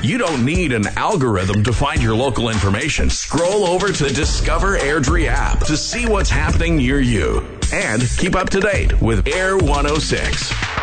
You don't need an algorithm to find your local information. Scroll over to the Discover Airdrie app to see what's happening near you. And keep up to date with Air 106.